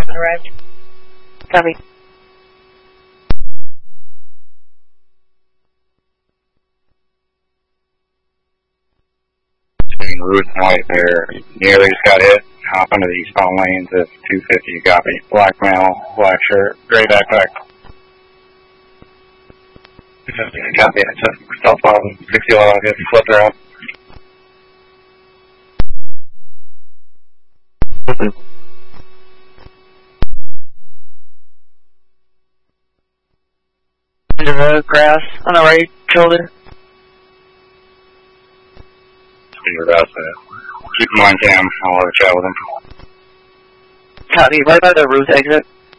Captain arrived. Copy. Route and White there. Nearly just got hit. Hop into the eastbound lanes at 250. Copy. Black male, black shirt, gray backpack. Copy. It's a cell phone. 60 long. Get flipped around. Into the grass on the right shoulder. Keep him on cam. I'll have a chat with him. Copy. Right by the roof exit.